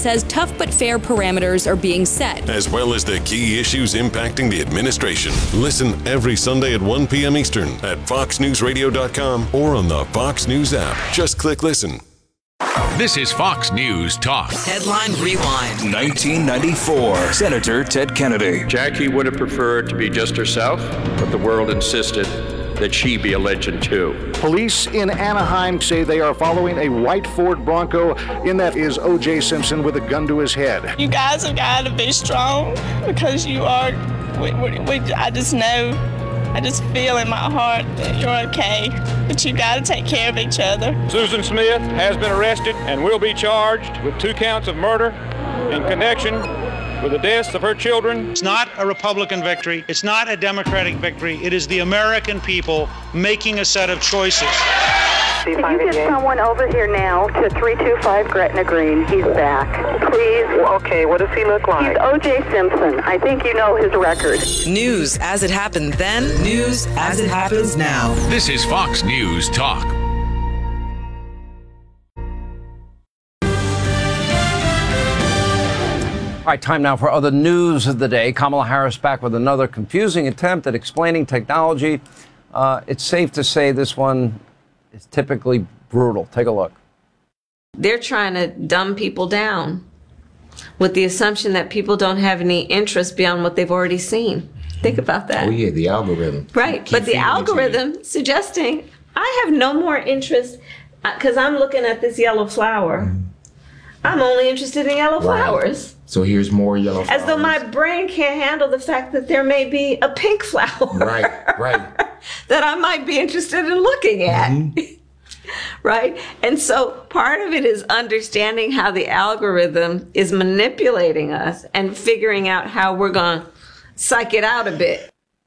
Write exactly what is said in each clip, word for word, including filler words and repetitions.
says tough but fair parameters are being set, as well as the key issues impacting the administration. Listen every Sunday at one p.m. Eastern at fox news radio dot com or on the Fox News app. Just click listen. This is Fox News Talk. Headline Rewind. nineteen ninety-four. Senator Ted Kennedy. Jackie would have preferred to be just herself, but the world insisted that she be a legend too. Police in Anaheim say they are following a white Ford Bronco. In that is O J Simpson with a gun to his head. You guys have got to be strong because you are, we, we, we, I just know, I just feel in my heart that you're okay, but you got to take care of each other. Susan Smith has been arrested and will be charged with two counts of murder in connection with the deaths of her children. It's not a Republican victory. It's not a Democratic victory. It is the American people making a set of choices. Could you get someone over here now to three two five Gretna Green? He's back. Please. Okay, what does he look like? He's O J Simpson. I think you know his record. News as it happened then. News as it happens now. This is Fox News Talk. All right, time now for other news of the day. Kamala Harris back with another confusing attempt at explaining technology. Uh, it's safe to say this one is typically brutal. Take a look. They're trying to dumb people down with the assumption that people don't have any interest beyond what they've already seen. Think about that. Oh, yeah, the algorithm. Right, but the algorithm suggesting I have no more interest because I'm looking at this yellow flower. Mm. I'm only interested in yellow right. flowers. So here's more yellow flowers. As though my brain can't handle the fact that there may be a pink flower. Right, right. that I might be interested in looking at. Mm-hmm. Right? And so part of it is understanding how the algorithm is manipulating us and figuring out how we're going to psych it out a bit.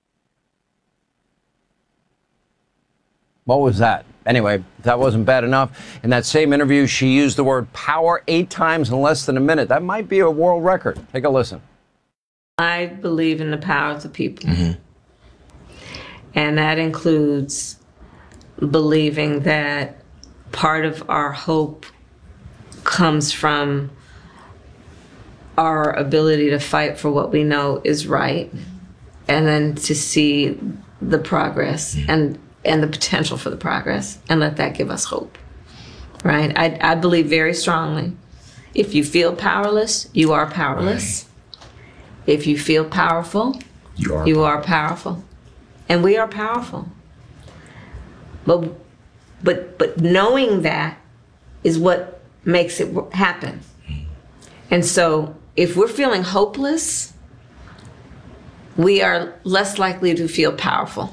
What was that? Anyway, if that wasn't bad enough, in that same interview, she used the word power eight times in less than a minute. That might be a world record. Take a listen. I believe in the power of the people. Mm-hmm. And that includes believing that part of our hope comes from our ability to fight for what we know is right, and then to see the progress mm-hmm. and and the potential for the progress, and let that give us hope, right? I, I believe very strongly, if you feel powerless, you are powerless. Right. If you feel powerful, you are, you are powerful. And we are powerful. But, but, but knowing that is what makes it happen. And so if we're feeling hopeless, we are less likely to feel powerful.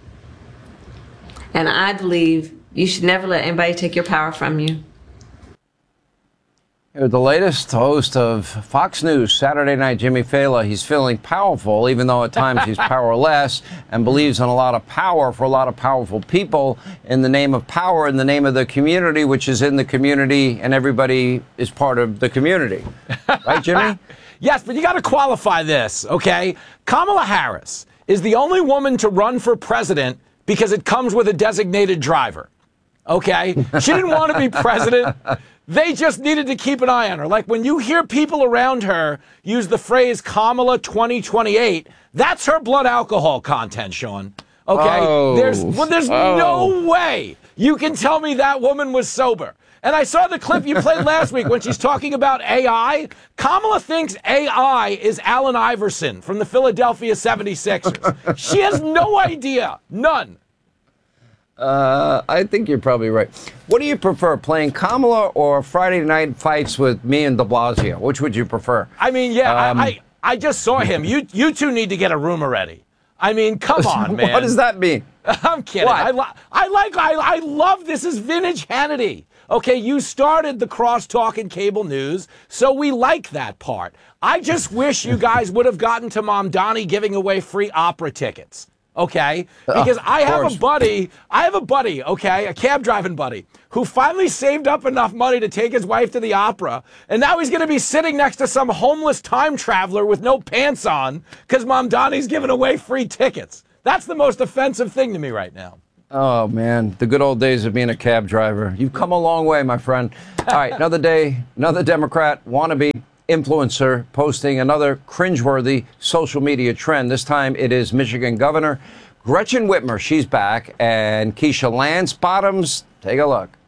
And I believe you should never let anybody take your power from you. The latest host of Fox News Saturday Night, Jimmy Fallon, he's feeling powerful, even though at times he's powerless, and believes in a lot of power for a lot of powerful people in the name of power, in the name of the community, which is in the community, and everybody is part of the community. Right, Jimmy? Yes, but you got to qualify this, okay? Kamala Harris is the only woman to run for president because it comes with a designated driver, okay? She didn't want to be president. They just needed to keep an eye on her. Like when you hear people around her use the phrase Kamala twenty twenty-eight, that's her blood alcohol content, Sean. Okay? Oh. There's well, there's oh. no way you can tell me that woman was sober. And I saw the clip you played last week when she's talking about A I. Kamala thinks A I is Allen Iverson from the Philadelphia seventy-sixers. She has no idea. None. Uh, I think you're probably right. What do you prefer, playing Kamala or Friday Night Fights with me and de Blasio? Which would you prefer? I mean, yeah, um, I, I I just saw him. You you two need to get a room already. I mean, come on, man. What does that mean? I'm kidding. What? I, li- I like, I, I love this is vintage Hannity. Okay, you started the crosstalk in cable news, so we like that part. I just wish you guys would have gotten to Mamdani giving away free opera tickets. Okay, because oh, I have course. a buddy, I have a buddy, okay, a cab driving buddy, who finally saved up enough money to take his wife to the opera, and now he's going to be sitting next to some homeless time traveler with no pants on because Mamdani's giving away free tickets. That's the most offensive thing to me right now. Oh, man, the good old days of being a cab driver. You've come a long way, my friend. All right, another day, another Democrat wannabe influencer posting another cringeworthy social media trend. This time it is Michigan Governor Gretchen Whitmer. She's back, and Keisha Lance Bottoms. Take a look.